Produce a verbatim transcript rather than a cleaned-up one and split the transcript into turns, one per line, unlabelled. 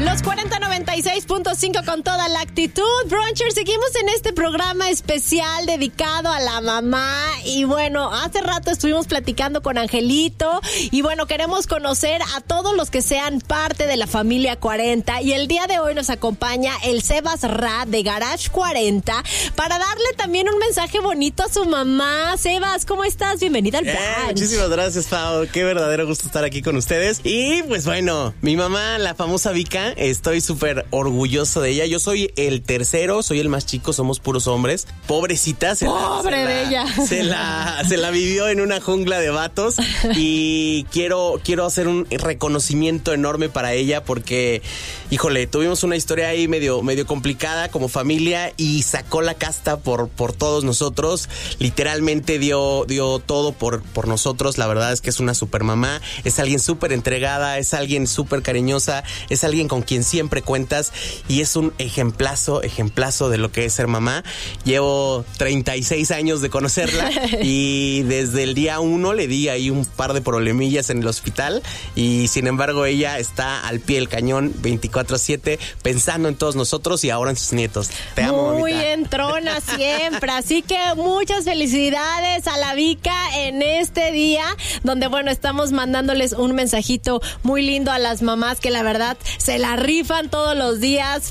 Los cuarenta noventa y seis punto cinco con toda la actitud. Brunchers, seguimos en este programa especial dedicado a la mamá. Y bueno, hace rato estuvimos platicando con Angelito. Y bueno, queremos conocer a todos los que sean parte de la familia cuarenta. Y el día de hoy nos acompaña el Sebas Ra de Garage cuarenta para darle también un mensaje bonito a su mamá. Sebas, ¿cómo estás? Bienvenida al
eh,
brunch.
Muchísimas gracias, Pau. Qué verdadero gusto estar aquí con ustedes. Y pues bueno, mi mamá, la famosa Vika, estoy súper orgulloso de ella. Yo soy el tercero, soy el más chico, somos puros hombres. Pobrecita, se
Pobre
la, se
de
la,
ella.
Se la, se la vivió en una jungla de vatos. Y quiero, quiero hacer un reconocimiento enorme para ella porque, híjole, tuvimos una historia ahí medio, medio complicada como familia y sacó la casta por, por todos nosotros. Literalmente dio, dio todo por, por nosotros. La verdad es que es una super mamá, es alguien súper entregada, es alguien súper cariñosa, es alguien con quien siempre cuentas y es un ejemplazo, ejemplazo de lo que es ser mamá. Llevo treinta y seis años de conocerla y desde el día uno le di ahí un par de problemillas en el hospital y sin embargo ella está al pie del cañón veinticuatro siete pensando en todos nosotros y ahora en sus nietos. Te amo,
Muy
mamita.
entrona siempre, así que muchas felicidades a la Vika en este día, donde bueno, estamos mandándoles un mensajito muy lindo a las mamás que la verdad se la rifan todos los días.